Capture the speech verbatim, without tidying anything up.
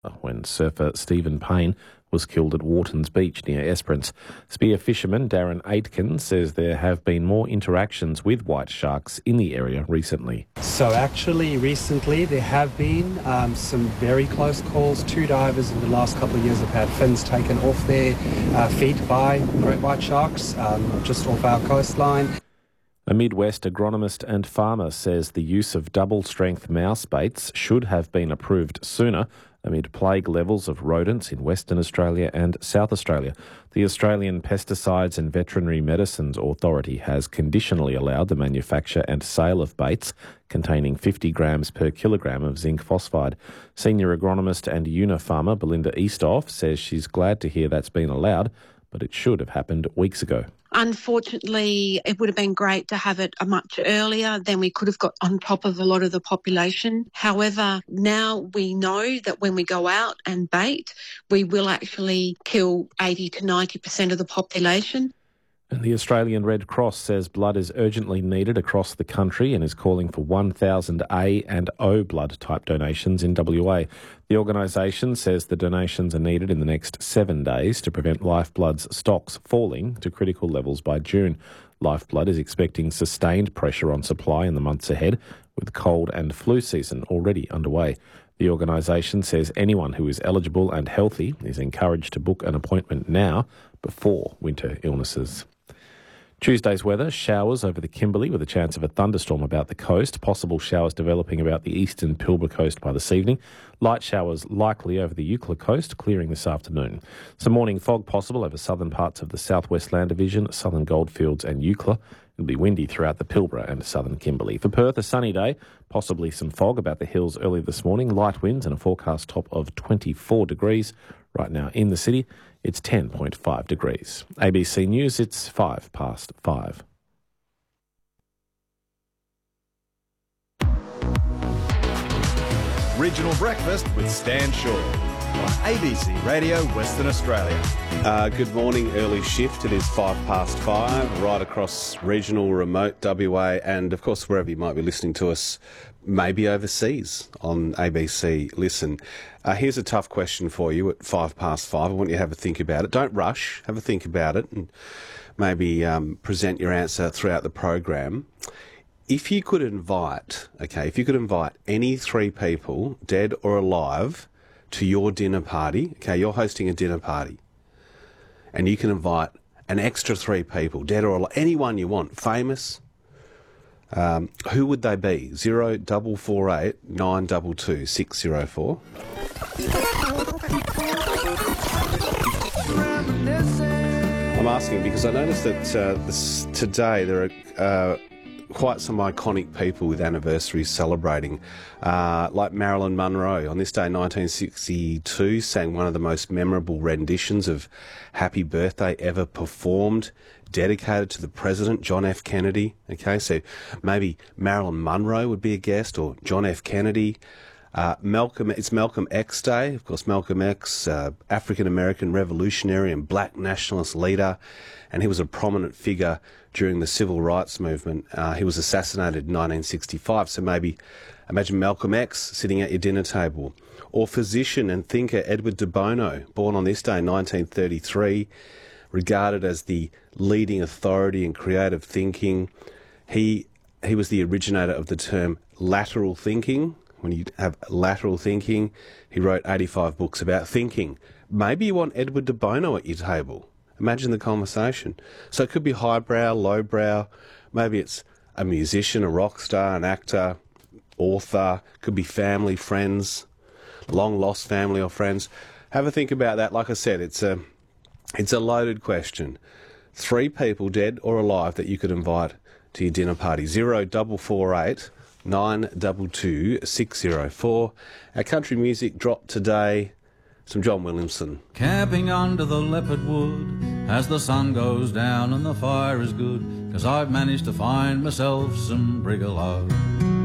when surfer Stephen Payne was killed at Wharton's Beach near Esperance. Spear fisherman Darren Aitken says there have been more interactions with white sharks in the area recently. So actually recently there have been um, some very close calls. Two divers in the last couple of years have had fins taken off their uh, feet by great white sharks um, just off our coastline. A Midwest agronomist and farmer says the use of double-strength mouse baits should have been approved sooner amid plague levels of rodents in Western Australia and South Australia. The Australian Pesticides and Veterinary Medicines Authority has conditionally allowed the manufacture and sale of baits containing fifty grams per kilogram of zinc phosphide. Senior agronomist and Una farmer Belinda Eastoff says she's glad to hear that's been allowed, but it should have happened weeks ago. Unfortunately, it would have been great to have it much earlier. Then we could have got on top of a lot of the population. However, now we know that when we go out and bait, we will actually kill eighty to ninety percent of the population. And the Australian Red Cross says blood is urgently needed across the country and is calling for one thousand A and O blood type donations in W A. The organisation says the donations are needed in the next seven days to prevent Lifeblood's stocks falling to critical levels by June. Lifeblood is expecting sustained pressure on supply in the months ahead, with cold and flu season already underway. The organisation says anyone who is eligible and healthy is encouraged to book an appointment now before winter illnesses. Tuesday's weather, showers over the Kimberley with a chance of a thunderstorm about the coast. Possible showers developing about the eastern Pilbara coast by this evening. Light showers likely over the Eucla coast, clearing this afternoon. Some morning fog possible over southern parts of the Southwest Land Division, southern Goldfields and Eucla. It'll be windy throughout the Pilbara and southern Kimberley. For Perth, a sunny day, possibly some fog about the hills early this morning. Light winds and a forecast top of twenty-four degrees. Right now in the city, it's ten point five degrees. A B C News, it's five past five. Regional Breakfast with Stan Shaw on A B C Radio Western Australia. Uh, good morning, early shift. It is five past five, right across regional, remote W A, and of course wherever you might be listening to us, maybe overseas on A B C Listen. Uh, here's a tough question for you at five past five. I want you to have a think about it. Don't rush. Have a think about it and maybe um, present your answer throughout the program. If you could invite, okay, if you could invite any three people, dead or alive, to your dinner party, okay, you're hosting a dinner party, and you can invite an extra three people, dead or alive, anyone you want, famous, um, who would they be? Zero double four eight nine double two six zero four. I'm asking because I noticed that uh, this, today there are uh, quite some iconic people with anniversaries celebrating, uh, like Marilyn Monroe. On this day, nineteen sixty-two, sang one of the most memorable renditions of Happy Birthday ever performed, dedicated to the President, John F. Kennedy. Okay, so maybe Marilyn Monroe would be a guest, or John F. Kennedy. Uh, Malcolm, it's Malcolm X Day. Of course, Malcolm X, uh, African-American revolutionary and black nationalist leader, and he was a prominent figure during the civil rights movement. Uh, he was assassinated in nineteen sixty-five, so maybe imagine Malcolm X sitting at your dinner table. Or physician and thinker Edward de Bono, born on this day, nineteen thirty-three, regarded as the leading authority in creative thinking. He, he was the originator of the term lateral thinking. When you have lateral thinking, he wrote eighty-five books about thinking. Maybe you want Edward de Bono at your table. Imagine the conversation. So it could be highbrow, lowbrow. Maybe it's a musician, a rock star, an actor, author. Could be family, friends, long-lost family or friends. Have a think about that. Like I said, it's a, it's a loaded question. Three people, dead or alive, that you could invite to your dinner party. Zero double four eight nine double two six zero four. Our country music dropped today. Some John Williamson. Camping under the leopard wood as the sun goes down and the fire is good, 'cause I've managed to find myself some brigalow.